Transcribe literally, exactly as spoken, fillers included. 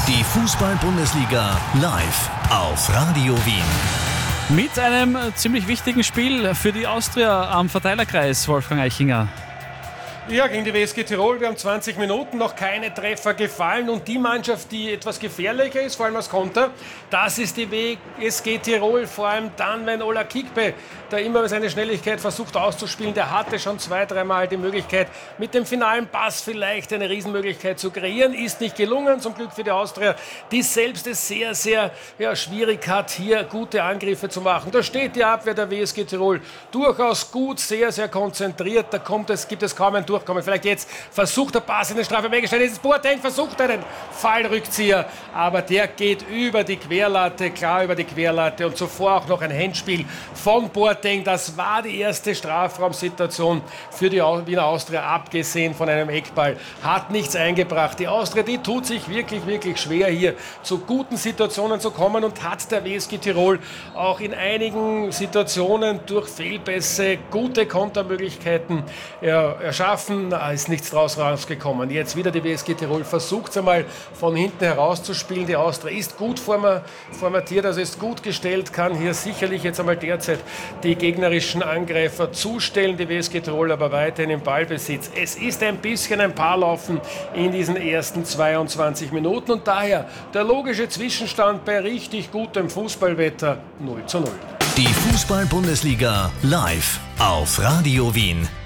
Die Fußball-Bundesliga live auf Radio Wien. Mit einem ziemlich wichtigen Spiel für die Austria am Verteilerkreis, Wolfgang Eichinger. Ja, gegen die W S G Tirol. Wir haben zwanzig Minuten, noch keine Treffer gefallen. Und die Mannschaft, die etwas gefährlicher ist, vor allem als Konter, das ist die W S G Tirol. Vor allem dann, wenn Ola Kikbe da immer seine Schnelligkeit versucht auszuspielen. Der hatte schon zwei, dreimal die Möglichkeit, mit dem finalen Pass vielleicht eine Riesenmöglichkeit zu kreieren. Ist nicht gelungen, zum Glück für die Austria, die selbst es sehr, sehr ja, schwierig hat, hier gute Angriffe zu machen. Da steht die Abwehr der W S G Tirol durchaus gut, sehr, sehr konzentriert. Da kommt es, gibt es kaum ein Durchkommen. Vielleicht jetzt versucht der Pass in den Strafraum weggestellt. Jetzt ist Boateng, versucht einen Fallrückzieher, aber der geht über die Querlatte, klar über die Querlatte, und zuvor auch noch ein Handspiel von Boateng. Das war die erste Strafraumsituation für die Wiener Austria, abgesehen von einem Eckball. Hat nichts eingebracht. Die Austria, die tut sich wirklich, wirklich schwer, hier zu guten Situationen zu kommen, und hat der W S G Tirol auch in einigen Situationen durch Fehlpässe gute Kontermöglichkeiten ja, erschaffen. Da ist nichts draus rausgekommen. Jetzt wieder die W S G Tirol versucht es einmal von hinten herauszuspielen. Die Austria ist gut formatiert, also ist gut gestellt, kann hier sicherlich jetzt einmal derzeit die gegnerischen Angreifer zustellen. Die W S G Tirol aber weiterhin im Ballbesitz. Es ist ein bisschen ein Paarlaufen in diesen ersten zweiundzwanzig Minuten, und daher der logische Zwischenstand bei richtig gutem Fußballwetter null zu null. Die Fußball-Bundesliga live auf Radio Wien.